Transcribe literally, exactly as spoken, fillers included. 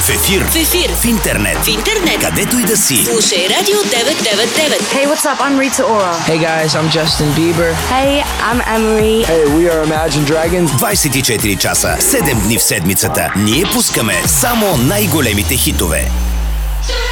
В ефир. В ефир. В интернет. В интернет. Където и да си. Слушай Радио деветстотин деветдесет и девет. Hey, what's up? I'm Rita Ora. Hey guys, I'm Justin Bieber. Hey, I'm Emery. Hey, we are Imagine Dragons. двайсет и четири часа, седем дни в седмицата. Ние пускаме само най-големите хитове.